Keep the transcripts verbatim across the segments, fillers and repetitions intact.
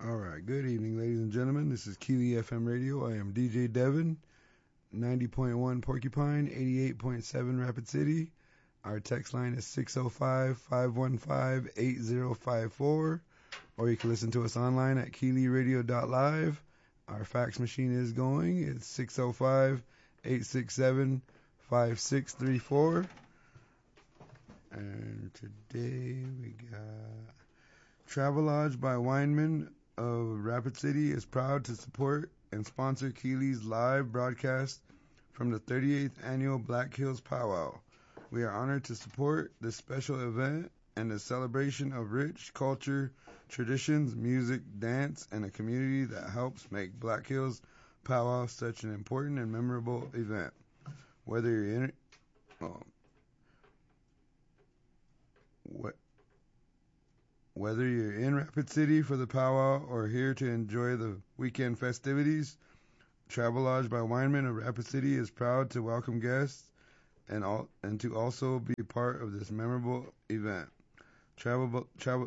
All right, good evening, ladies and gentlemen. This is Keely F M Radio. I am D J Devin, ninety point one Porcupine, eighty-eight point seven Rapid City. Our text line is six oh five, five one five, eight oh five four, or you can listen to us online at keely radio dot live. Our fax machine is going. It's six oh five, eight six seven, five six three four. And today we got Travelodge by Weinman of Rapid City is proud to support and sponsor Keely's live broadcast from the thirty-eighth Annual Black Hills Powwow. We are honored to support this special event and the celebration of rich culture, traditions, music, dance, and a community that helps make Black Hills Powwow such an important and memorable event. Whether you're in oh, what Whether you're in Rapid City for the powwow or here to enjoy the weekend festivities, Travelodge by Weinman of Rapid City is proud to welcome guests and all, and to also be part of this memorable event. Travel, travel,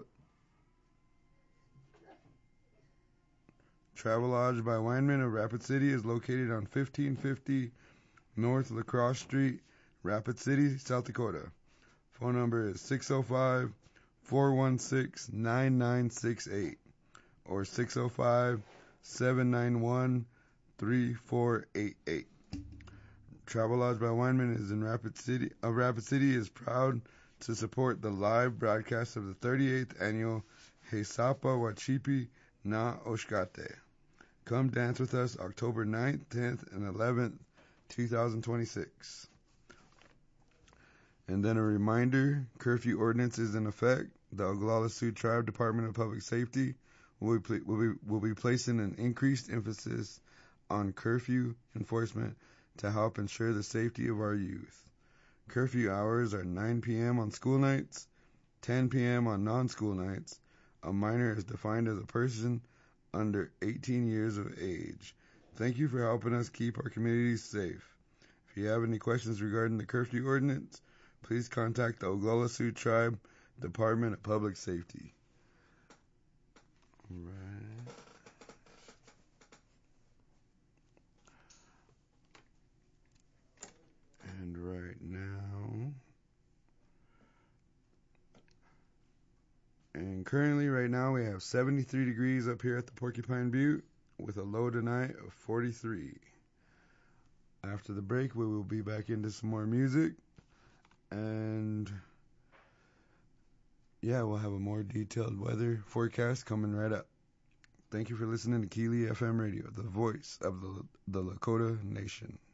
Travelodge by Weinman of Rapid City is located on fifteen fifty North Lacrosse Street, Rapid City, South Dakota. Phone number is six oh five, four one six, nine nine six eight or six oh five, seven nine one, three four eight eight. Travelodge by Weinman is in Rapid City. Uh, Rapid City is proud to support the live broadcast of the thirty-eighth annual Heisapa Wachipi Na Oshkate. Come dance with us October ninth, tenth, and eleventh, twenty twenty-six. And then a reminder, curfew ordinance is in effect. The Oglala Sioux Tribe Department of Public Safety will be, will be, will be placing an increased emphasis on curfew enforcement to help ensure the safety of our youth. Curfew hours are nine p.m. on school nights, ten p.m. on non-school nights. A minor is defined as a person under eighteen years of age. Thank you for helping us keep our communities safe. If you have any questions regarding the curfew ordinance, please contact the Oglala Sioux Tribe Department of Public Safety. All right. And right now, and currently right now we have seventy-three degrees up here at the Porcupine Butte with a low tonight of forty-three. After the break, we will be back into some more music. And yeah, we'll have a more detailed weather forecast coming right up. Thank you for listening to Keely F M Radio, the voice of the, the Lakota Nation.